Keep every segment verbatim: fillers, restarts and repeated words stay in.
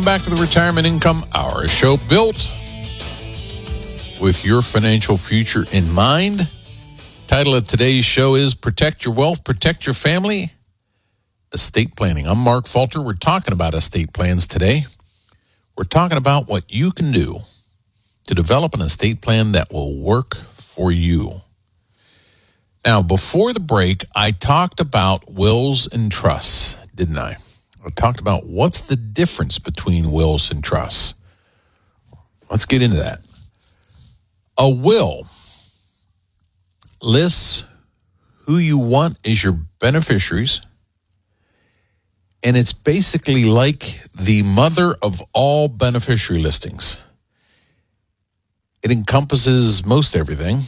back to the Retirement Income Hour, a show built with your financial future in mind. Title of today's show is Protect Your Wealth, Protect Your Family, Estate Planning. I'm Mark Falter. We're talking about estate plans today. We're talking about what you can do to develop an estate plan that will work for you. Now, before the break, I talked about wills and trusts, didn't I? I talked about what's the difference between wills and trusts. Let's get into that. A will lists who you want as your beneficiaries, and it's basically like the mother of all beneficiary listings. It encompasses most everything,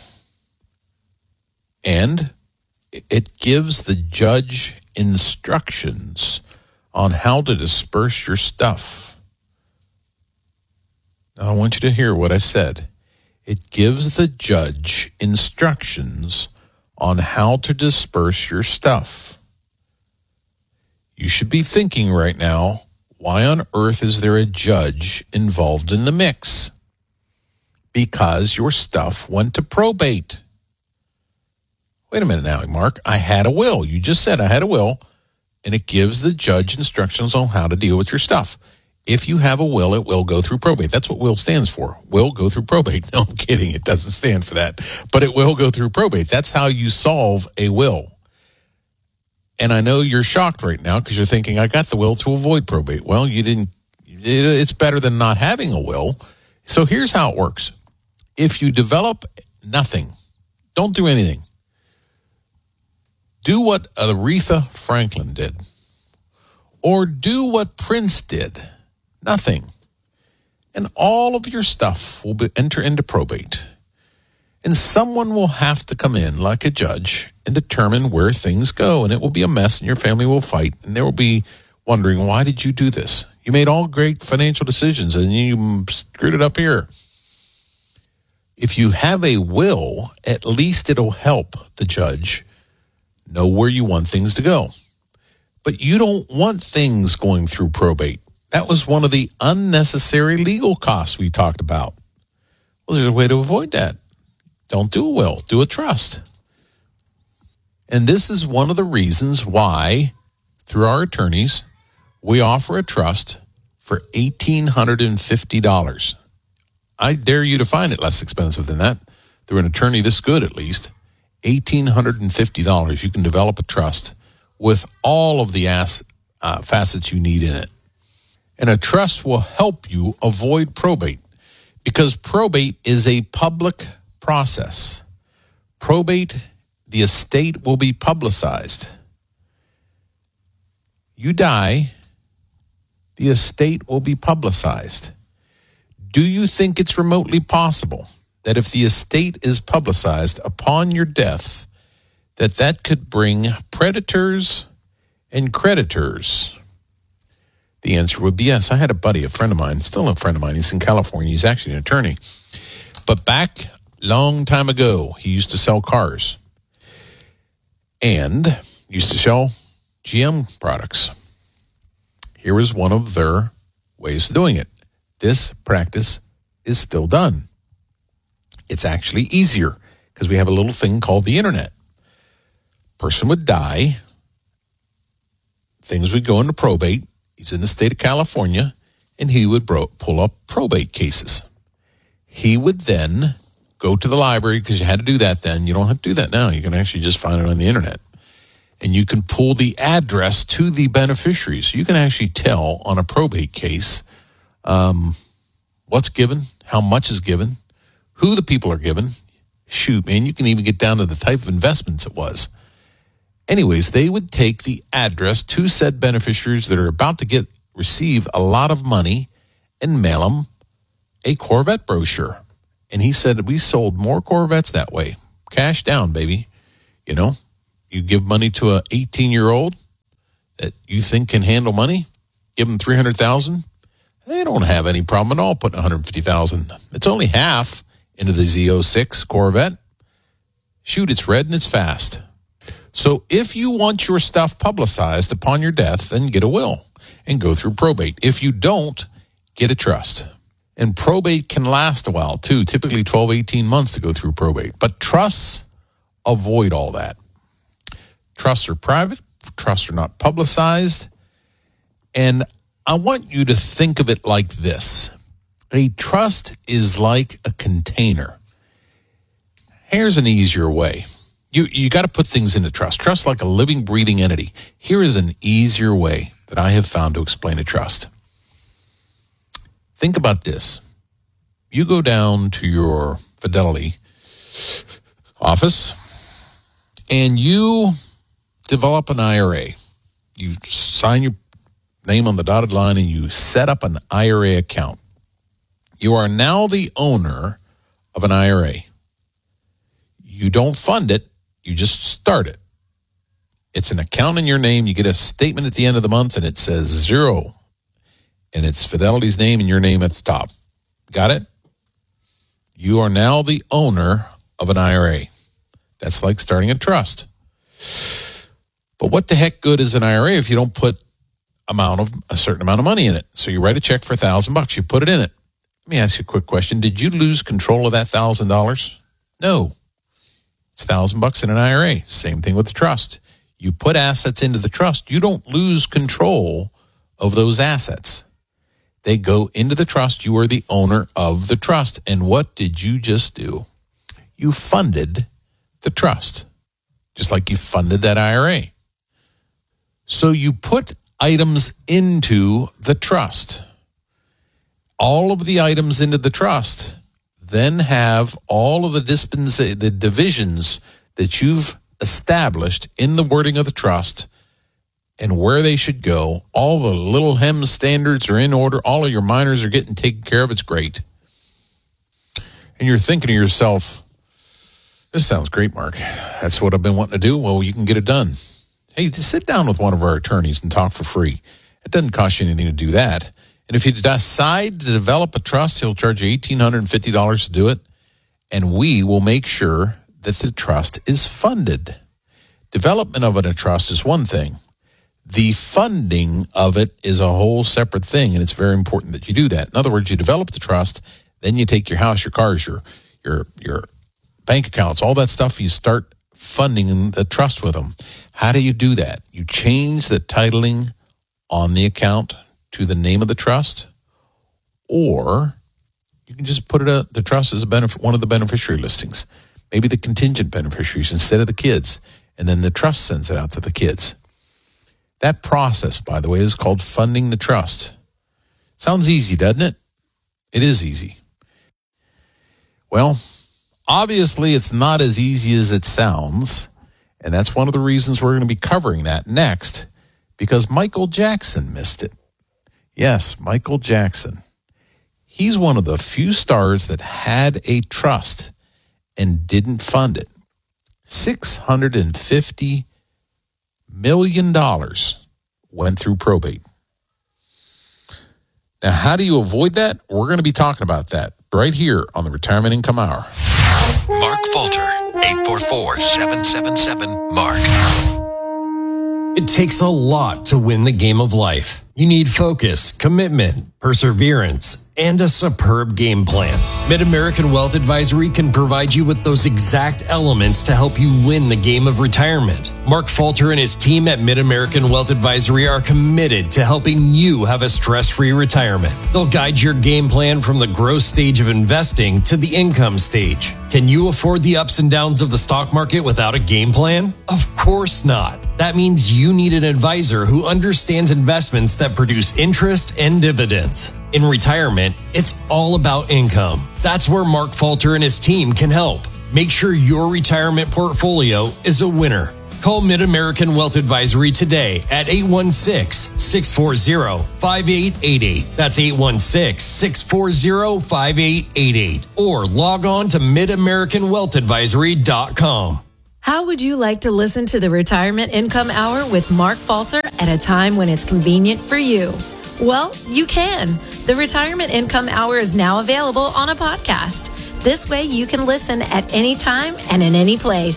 and it gives the judge instructions on how to disperse your stuff. Now, I want you to hear what I said. It gives the judge instructions on how to disperse your stuff. You should be thinking right now, why on earth is there a judge involved in the mix? Because your stuff went to probate. Wait a minute now, Mark. I had a will. You just said I had a will. And it gives the judge instructions on how to deal with your stuff. If you have a will, it will go through probate. That's what will stands for. Will go through probate. No, I'm kidding. It doesn't stand for that. But it will go through probate. That's how you solve a will. And I know you're shocked right now because you're thinking, I got the will to avoid probate. Well, you didn't. It's better than not having a will. So here's how it works. If you develop nothing, don't do anything. Do what Aretha Franklin did. Or do what Prince did. Nothing. And all of your stuff will be, enter into probate. And someone will have to come in like a judge and determine where things go. And it will be a mess and your family will fight. And they will be wondering, why did you do this? You made all great financial decisions and you screwed it up here. If you have a will, at least it'll help the judge know where you want things to go. But you don't want things going through probate. That was one of the unnecessary legal costs we talked about. Well, there's a way to avoid that. Don't do a will. Do a trust. And this is one of the reasons why, through our attorneys, we offer a trust for one thousand eight hundred fifty dollars. I dare you to find it less expensive than that. Through an attorney this good, at least. one thousand eight hundred fifty dollars. You can develop a trust with all of the ass, uh, facets you need in it. And a trust will help you avoid probate because probate is a public process. Probate, the estate will be publicized. You die, the estate will be publicized. Do you think it's remotely possible that if the estate is publicized upon your death, that that could bring predators and creditors? The answer would be yes. I had a buddy, a friend of mine, still a friend of mine. He's in California. He's actually an attorney. But back long time ago, he used to sell cars and used to sell G M products. Here was one of their ways of doing it. This practice is still done. It's actually easier because we have a little thing called the internet. Person would die. Things would go into probate. He's in the state of California, and he would bro- pull up probate cases. He would then go to the library because you had to do that then. You don't have to do that now. You can actually just find it on the internet. And you can pull the address to the beneficiaries. You can actually tell on a probate case um, what's given, how much is given, who the people are given. Shoot, man, you can even get down to the type of investments it was. Anyways, they would take the address to said beneficiaries that are about to get receive a lot of money and mail them a Corvette brochure. And he said, we sold more Corvettes that way. Cash down, baby. You know, you give money to an eighteen-year-old that you think can handle money, give them three hundred thousand dollars. They don't have any problem at all putting one hundred fifty thousand dollars. It's only half into the Z oh six Corvette. Shoot, it's red and it's fast. So if you want your stuff publicized upon your death, then get a will and go through probate. If you don't, get a trust. And probate can last a while too, typically twelve, eighteen months to go through probate. But trusts avoid all that. Trusts are private. Trusts are not publicized. And I want you to think of it like this. A trust is like a container. Here's an easier way. You you got to put things into trust. Trust like a living, breathing entity. Here is an easier way that I have found to explain a trust. Think about this. You go down to your Fidelity office and you develop an I R A. You sign your name on the dotted line and you set up an I R A account. You are now the owner of an I R A. You don't fund it. You just start it. It's an account in your name. You get a statement at the end of the month and it says zero. And it's Fidelity's name and your name at the top. Got it? You are now the owner of an I R A. That's like starting a trust. But what the heck good is an I R A if you don't put amount of a certain amount of money in it? So you write a check for a thousand bucks. You put it in it. Let me ask you a quick question. Did you lose control of that thousand dollars? No. It's a thousand bucks in an I R A. Same thing with the trust. You put assets into the trust. You don't lose control of those assets. They go into the trust. You are the owner of the trust. And what did you just do? You funded the trust, just like you funded that I R A. So you put items into the trust. All of the items into the trust then have all of the dispensa- the divisions that you've established in the wording of the trust and where they should go. All the little hem standards are in order. All of your minors are getting taken care of. It's great. And you're thinking to yourself, this sounds great, Mark. That's what I've been wanting to do. Well, you can get it done. Hey, just sit down with one of our attorneys and talk for free. It doesn't cost you anything to do that. And if you decide to develop a trust, he'll charge you one thousand eight hundred fifty dollars to do it. And we will make sure that the trust is funded. Development of a trust is one thing. The funding of it is a whole separate thing, and it's very important that you do that. In other words, you develop the trust, then you take your house, your cars, your your your bank accounts, all that stuff, you start funding the trust with them. How do you do that? You change the titling on the account to the name of the trust, or you can just put it a, the trust as a benefit, one of the beneficiary listings, maybe the contingent beneficiaries instead of the kids, and then the trust sends it out to the kids. That process, by the way, is called funding the trust. Sounds easy, doesn't it? It is easy. Well, obviously, it's not as easy as it sounds, and that's one of the reasons we're going to be covering that next, because Michael Jackson missed it. Yes, Michael Jackson. He's one of the few stars that had a trust and didn't fund it. six hundred fifty million dollars went through probate. Now, how do you avoid that? We're going to be talking about that right here on the Retirement Income Hour. Mark Falter, eight four four, seven seven seven, MARK. It takes a lot to win the game of life. You need focus, commitment, perseverance, and a superb game plan. Mid-American Wealth Advisory can provide you with those exact elements to help you win the game of retirement. Mark Falter and his team at Mid-American Wealth Advisory are committed to helping you have a stress-free retirement. They'll guide your game plan from the growth stage of investing to the income stage. Can you afford the ups and downs of the stock market without a game plan? Of course not. That means you need an advisor who understands investments that produce interest and dividends. In retirement, it's all about income. That's where Mark Falter and his team can help. Make sure your retirement portfolio is a winner. Call Mid-American Wealth Advisory today at eight one six, six four zero, five eight eight eight. That's eight one six, six four zero, five eight eight eight. Or log on to mid american wealth advisory dot com. How would you like to listen to the Retirement Income Hour with Mark Falter at a time when it's convenient for you? Well, you can. The Retirement Income Hour is now available on a podcast. This way you can listen at any time and in any place.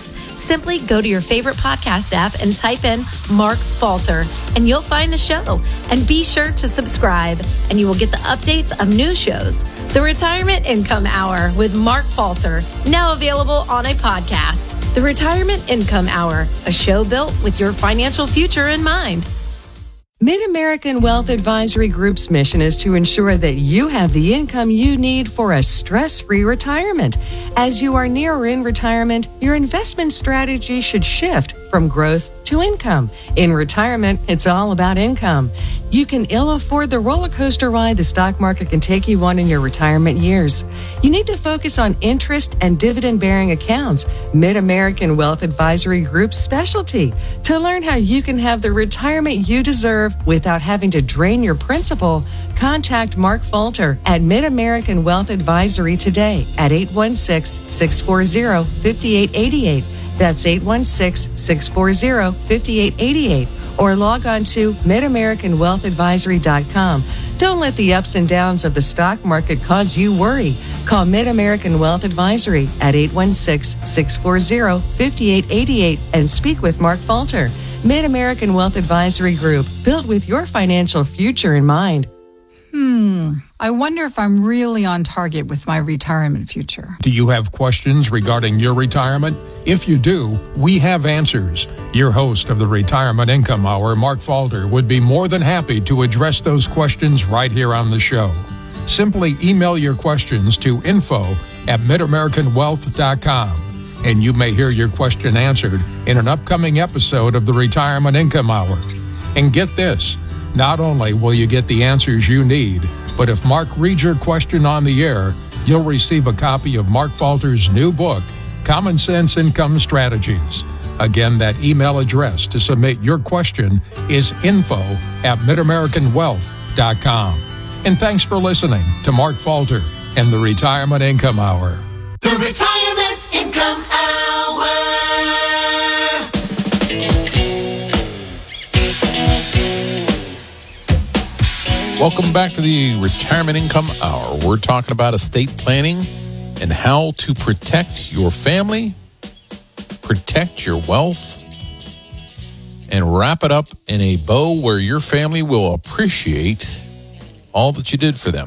Simply go to your favorite podcast app and type in Mark Falter, and you'll find the show. And be sure to subscribe, and you will get the updates of new shows. The Retirement Income Hour with Mark Falter, now available on a podcast. The Retirement Income Hour, a show built with your financial future in mind. Mid-American Wealth Advisory Group's mission is to ensure that you have the income you need for a stress-free retirement. As you are near or in retirement, your investment strategy should shift from growth to income. In retirement, it's all about income. You can ill afford the roller coaster ride the stock market can take you on in your retirement years. You need to focus on interest and dividend-bearing accounts. Mid-American Wealth Advisory Group's specialty. To learn how you can have the retirement you deserve without having to drain your principal, contact Mark Falter at Mid-American Wealth Advisory today at eight one six, six four zero, five eight eight eight. That's eight one six, six four zero, five eight eight eight. Or log on to mid american wealth advisory dot com. Don't let the ups and downs of the stock market cause you worry. Call Mid-American Wealth Advisory at eight one six, six four zero, five eight eight eight and speak with Mark Falter. Mid-American Wealth Advisory Group, built with your financial future in mind. Hmm. I wonder if I'm really on target with my retirement future. Do you have questions regarding your retirement? If you do, we have answers. Your host of the Retirement Income Hour, Mark Falter, would be more than happy to address those questions right here on the show. Simply email your questions to info at mid american wealth dot com, and you may hear your question answered in an upcoming episode of the Retirement Income Hour. And get this, not only will you get the answers you need, but if Mark reads your question on the air, you'll receive a copy of Mark Falter's new book, Common Sense Income Strategies. Again, that email address to submit your question is info at mid american wealth dot com. And thanks for listening to Mark Falter and the Retirement Income Hour. The Retirement Income Hour. Welcome back to the Retirement Income Hour. We're talking about estate planning and how to protect your family, protect your wealth, and wrap it up in a bow where your family will appreciate all that you did for them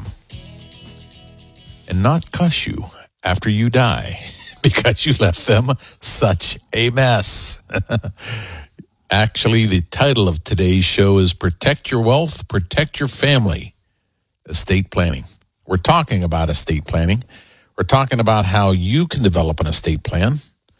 and not cuss you after you die because you left them such a mess. Actually, the title of today's show is Protect Your Wealth, Protect Your Family, Estate Planning. We're talking about estate planning. We're talking about how you can develop an estate plan.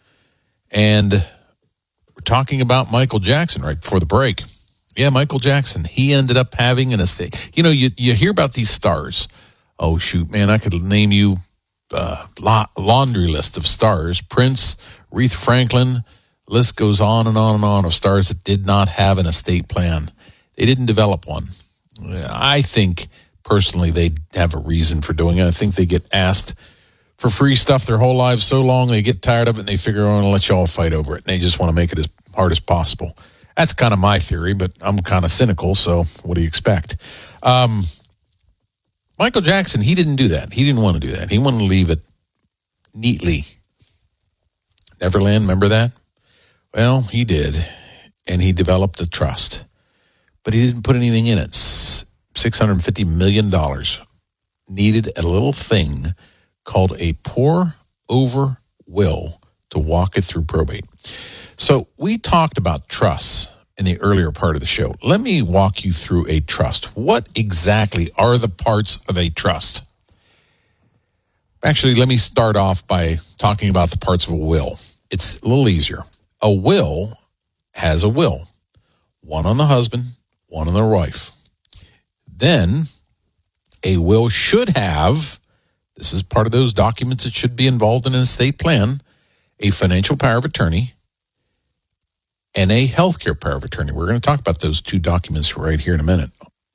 And we're talking about Michael Jackson right before the break. Yeah, Michael Jackson. He ended up having an estate. You know, you, you hear about these stars. Oh, shoot, man, I could name you a uh, laundry list of stars. Prince, Aretha Franklin, list goes on and on and on of stars that did not have an estate plan. They didn't develop one. I think, personally, they have a reason for doing it. I think they get asked for free stuff their whole lives so long, they get tired of it, and they figure, oh, I'm going to let you all fight over it. And they just want to make it as hard as possible. That's kind of my theory, but I'm kind of cynical, so what do you expect? Um, Michael Jackson, he didn't do that. He didn't want to do that. He wanted to leave it neatly. Neverland, remember that? Well, he did, and he developed a trust, but he didn't put anything in it. six hundred fifty million dollars needed a little thing called a pour-over will to walk it through probate. So we talked about trusts in the earlier part of the show. Let me walk you through a trust. What exactly are the parts of a trust? Actually, let me start off by talking about the parts of a will. It's a little easier. A will has a will, one on the husband, one on the wife. Then a will should have, this is part of those documents that should be involved in an estate plan, a financial power of attorney and a healthcare power of attorney. We're going to talk about those two documents right here in a minute.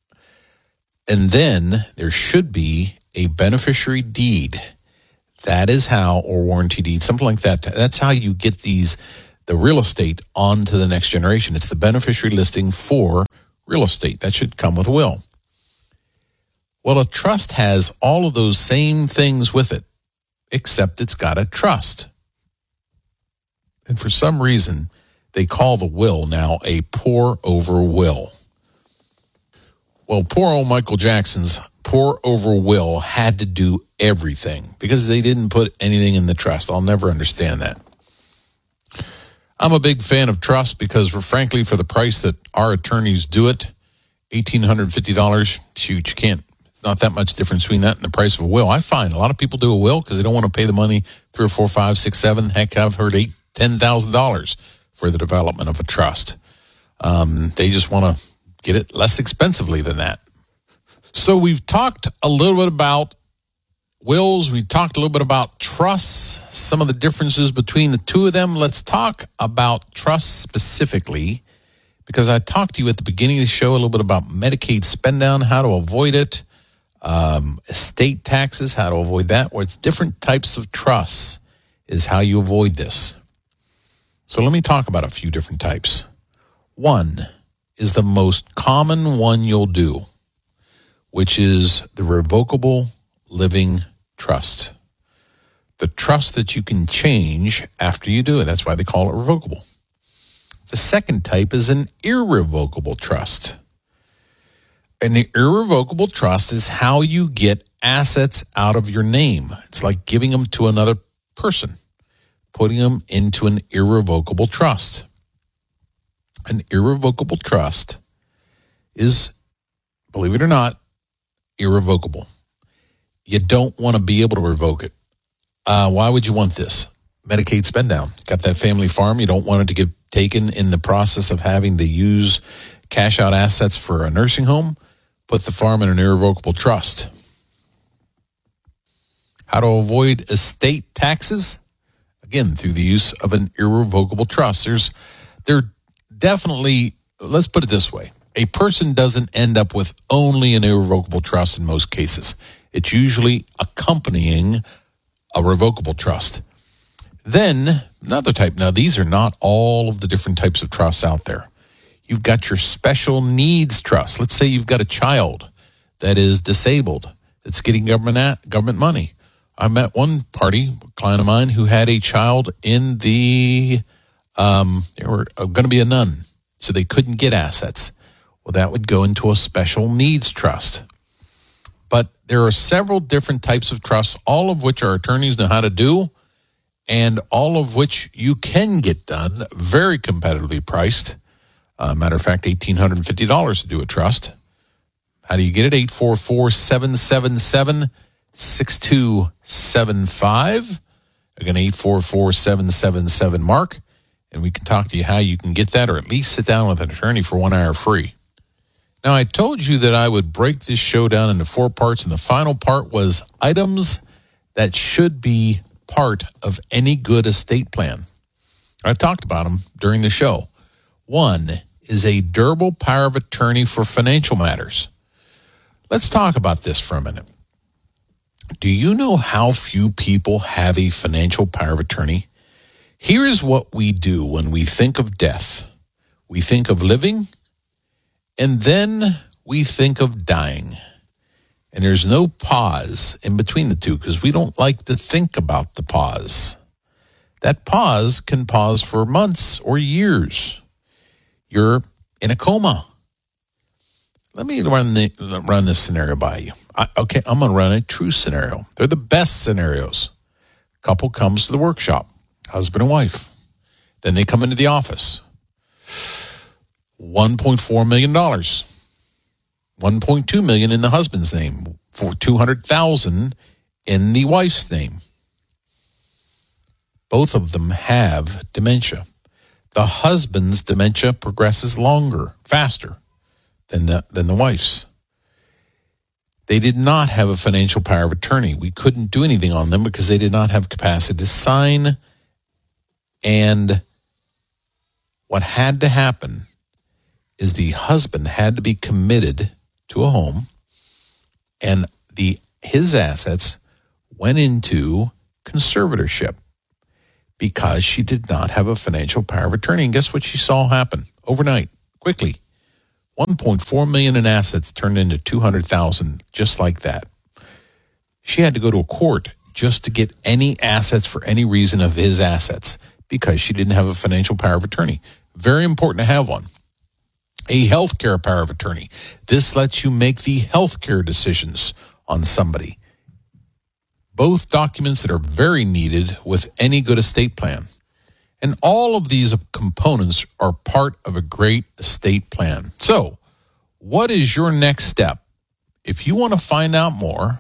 And then there should be a beneficiary deed. That is how, or warranty deed, something like that. That's how you get these, the real estate onto the next generation. It's the beneficiary listing for real estate. That should come with a will. Well, a trust has all of those same things with it, except it's got a trust. And for some reason, they call the will now a pour-over will. Well, poor old Michael Jackson's pour-over will had to do everything because they didn't put anything in the trust. I'll never understand that. I'm a big fan of trust because, for, frankly, for the price that our attorneys do it, one thousand eight hundred fifty dollars, shoot, you can't, it's not that much difference between that and the price of a will. I find a lot of people do a will because they don't want to pay the money, three or four, five, six, seven, heck, I've heard eight, ten thousand dollars for the development of a trust. Um, they just want to get it less expensively than that. So we've talked a little bit about wills. We talked a little bit about trusts, some of the differences between the two of them. Let's talk about trusts specifically, because I talked to you at the beginning of the show a little bit about Medicaid spend down, how to avoid it, um, estate taxes, how to avoid that, or it's different types of trusts is how you avoid this. So let me talk about a few different types. One is the most common one you'll do, which is the revocable living trust. The trust that you can change after you do it. That's why they call it revocable. The second type is an irrevocable trust. An irrevocable trust is how you get assets out of your name. It's like giving them to another person, putting them into an irrevocable trust. An irrevocable trust is, believe it or not, irrevocable. You don't want to be able to revoke it. Uh, why would you want this? Medicaid spend down. Got that family farm. You don't want it to get taken in the process of having to use cash out assets for a nursing home. Put the farm in an irrevocable trust. How to avoid estate taxes? Again, through the use of an irrevocable trust. There's, there definitely, let's put it this way. A person doesn't end up with only an irrevocable trust in most cases. It's usually accompanying a revocable trust. Then, another type. Now, these are not all of the different types of trusts out there. You've got your special needs trust. Let's say you've got a child that is disabled, that's getting government government money. I met one party, a client of mine, who had a child in the, um, they were going to be a nun, so they couldn't get assets. Well, that would go into a special needs trust. But there are several different types of trusts, all of which our attorneys know how to do, and all of which you can get done very competitively priced. Uh, matter of fact, one thousand eight hundred fifty dollars to do a trust. How do you get it? eight four four, seven seven seven, six two seven five. Again, eight four four, seven seven seven, Mark. And we can talk to you how you can get that, or at least sit down with an attorney for one hour free. Now, I told you that I would break this show down into four parts, and the final part was items that should be part of any good estate plan. I talked about them during the show. One is a durable power of attorney for financial matters. Let's talk about this for a minute. Do you know how few people have a financial power of attorney? Here is what we do when we think of death. We think of living, and then we think of dying. And there's no pause in between the two because we don't like to think about the pause. That pause can pause for months or years. You're in a coma. Let me run the run this scenario by you. I, okay, I'm going to run a true scenario. They're the best scenarios. Couple comes to the workshop, husband and wife. Then they come into the office. one point four million dollars. one point two million dollars in the husband's name. For two hundred thousand dollars in the wife's name. Both of them have dementia. The husband's dementia progresses longer, faster than the, than the wife's. They did not have a financial power of attorney. We couldn't do anything on them because they did not have capacity to sign. And what had to happen is the husband had to be committed to a home, and the his assets went into conservatorship because she did not have a financial power of attorney. And guess what she saw happen overnight, quickly? one point four million dollars in assets turned into two hundred thousand dollars, just like that. She had to go to a court just to get any assets for any reason of his assets because she didn't have a financial power of attorney. Very important to have one. A healthcare power of attorney. This lets you make the healthcare decisions on somebody. Both documents that are very needed with any good estate plan. And all of these components are part of a great estate plan. So, what is your next step? If you want to find out more,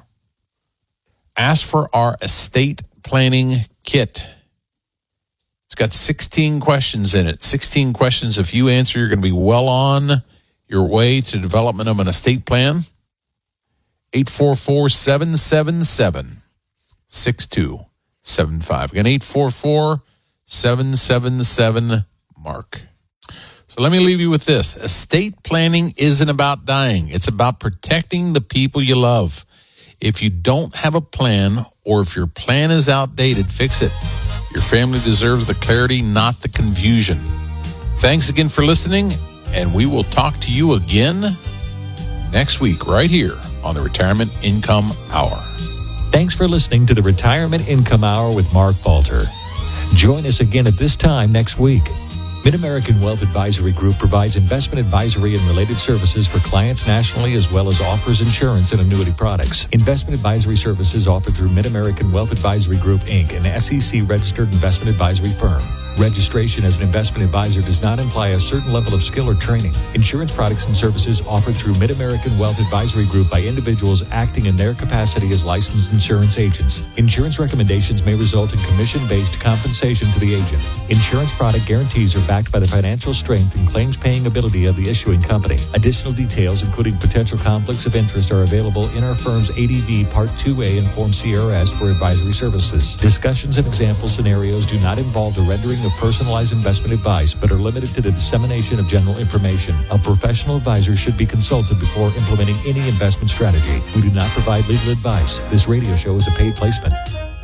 ask for our estate planning kit. It's got sixteen questions in it. sixteen questions. If you answer, you're going to be well on your way to development of an estate plan. eight four four, seven seven seven, six two seven five. Again, eight four four, seven seven seven, Mark. So let me leave you with this. Estate planning isn't about dying. It's about protecting the people you love. If you don't have a plan, or if your plan is outdated, fix it. Your family deserves the clarity, not the confusion. Thanks again for listening, and we will talk to you again next week right here on the Retirement Income Hour. Thanks for listening to the Retirement Income Hour with Mark Falter. Join us again at this time next week. Mid-American Wealth Advisory Group provides investment advisory and related services for clients nationally, as well as offers insurance and annuity products. Investment advisory services offered through Mid-American Wealth Advisory Group, Incorporated, an S E C-registered investment advisory firm. Registration as an investment advisor does not imply a certain level of skill or training. Insurance products and services offered through Mid-American Wealth Advisory Group by individuals acting in their capacity as licensed insurance agents. Insurance recommendations may result in commission-based compensation to the agent. Insurance product guarantees are backed by the financial strength and claims-paying ability of the issuing company. Additional details, including potential conflicts of interest, are available in our firm's A D V Part two A and Form C R S for advisory services. Discussions and example scenarios do not involve the rendering of personalized investment advice, but are limited to the dissemination of general information. A professional advisor should be consulted before implementing any investment strategy. We do not provide legal advice. This radio show is a paid placement.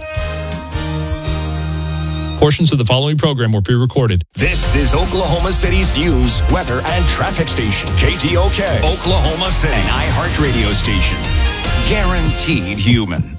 Portions of the following program were pre-recorded. This is Oklahoma City's news, weather, and traffic station. K T O K, Oklahoma City, an iHeart radio station. Guaranteed human.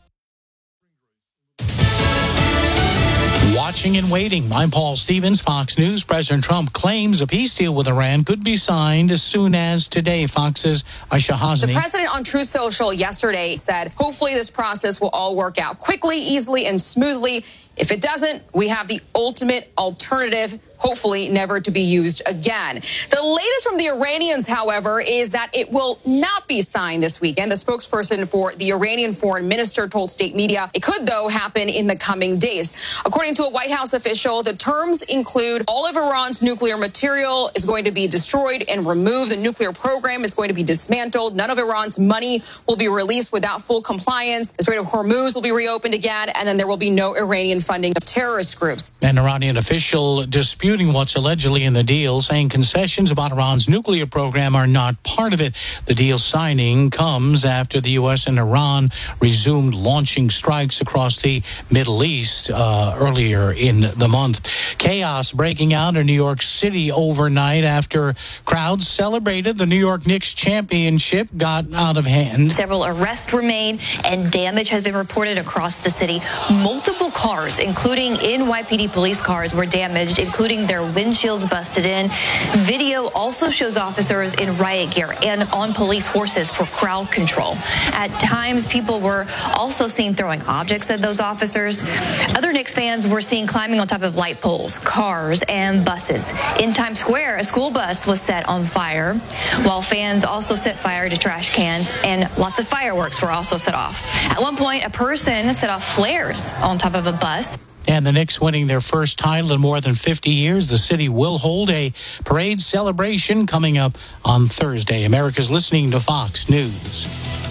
Watching and waiting. I'm Paul Stevens, Fox News. President Trump claims a peace deal with Iran could be signed as soon as today. Fox's Aisha Hasni. The president on Truth Social yesterday said, hopefully this process will all work out quickly, easily, and smoothly. If it doesn't, we have the ultimate alternative, hopefully never to be used again. The latest from the Iranians, however, is that it will not be signed this weekend. The spokesperson for the Iranian foreign minister told state media it could, though, happen in the coming days. According to a White House official, the terms include all of Iran's nuclear material is going to be destroyed and removed. The nuclear program is going to be dismantled. None of Iran's money will be released without full compliance. The Strait of Hormuz will be reopened again, and then there will be no Iranian funding of terrorist groups. An Iranian official disputing what's allegedly in the deal, saying concessions about Iran's nuclear program are not part of it. The deal signing comes after the U S and Iran resumed launching strikes across the Middle East uh, earlier in the month. Chaos breaking out in New York City overnight after crowds celebrated the New York Knicks championship got out of hand. Several arrests were made and damage has been reported across the city. Multiple cars, including N Y P D police cars, were damaged, including their windshields busted in. Video also shows officers in riot gear and on police horses for crowd control. At times, people were also seen throwing objects at those officers. Other Knicks fans were seen climbing on top of light poles, cars, and buses. In Times Square, a school bus was set on fire, while fans also set fire to trash cans, and lots of fireworks were also set off. At one point, a person set off flares on top of a bus. And the Knicks winning their first title in more than fifty years. The city will hold a parade celebration coming up on Thursday. America's listening to Fox News.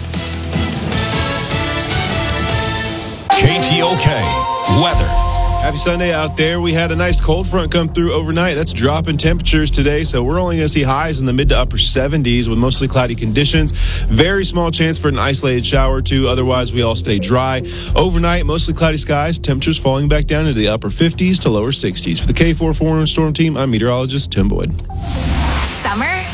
K T O K, weather. Happy Sunday out there. We had a nice cold front come through overnight. That's dropping temperatures today, so we're only going to see highs in the mid to upper seventies with mostly cloudy conditions. Very small chance for an isolated shower or two. Otherwise, we all stay dry. Overnight, mostly cloudy skies. Temperatures falling back down into the upper fifties to lower sixties. For the K four Foreign Storm Team, I'm meteorologist Tim Boyd. Summer